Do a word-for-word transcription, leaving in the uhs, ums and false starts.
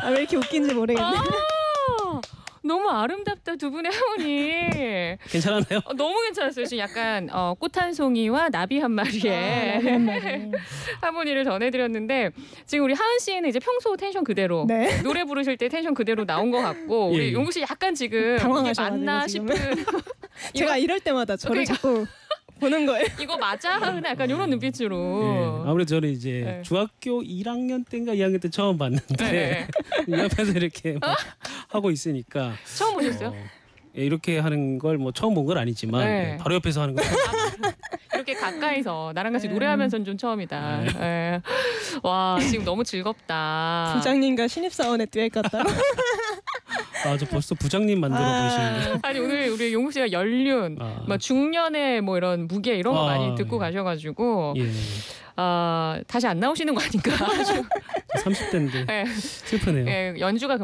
아, 왜 이렇게 웃긴지 모르겠네. 아, 너무 아름답다 두 분의 하모니. 괜찮았나요? 어, 너무 괜찮았어요. 지금 약간 어, 꽃 한 송이와 나비 한 마리의 아, 나비 한 마리. 하모니를 전해드렸는데 지금 우리 하은 씨는 이제 평소 텐션 그대로 네. 노래 부르실 때 텐션 그대로 나온 것 같고 우리 예, 예. 용구 씨 약간 지금 이게 당황하셔가지고 맞나 지금은. 싶은 제가 이거, 이럴 때마다 저를 그러니까. 자꾸 보는 거예요. 이거 맞아? 하은 약간 이런 눈빛으로. 예, 아무래도 저는 이제 네. 중학교 일 학년 때인가 이 학년 때 처음 봤는데 네. 옆에서 이렇게 막 하고 있으니까 처음 보셨어요? 어, 예, 이렇게 하는 걸 뭐 처음 본 건 아니지만 네. 예, 바로 옆에서 하는 건 처음. 이렇게 가까이서 나랑 같이 네. 노래하면서는 좀 처음이다. 예. 와 지금 너무 즐겁다. 부장님과 신입사원의 듀엣 같다. 아, 저 벌써 부장님 만들어 아. 보시는데. 아니 오늘 우리 용국 씨가 연륜, 아. 뭐 중년의 뭐 이런 무게 이런 거 아, 많이 듣고 예. 가셔가지고 예. 아 다시 안 나오시는 거 아닌가? 삼십 대인데 예, 슬프네요. 예, 연주가